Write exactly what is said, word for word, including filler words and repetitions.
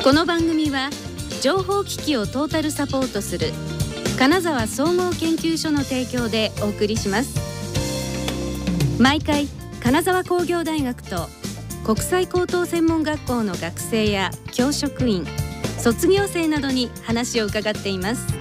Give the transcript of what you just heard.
この番組は情報機器をトータルサポートする金沢総合研究所の提供でお送りします。毎回金沢工業大学と国際高等専門学校の学生や教職員、卒業生などに話を伺っています。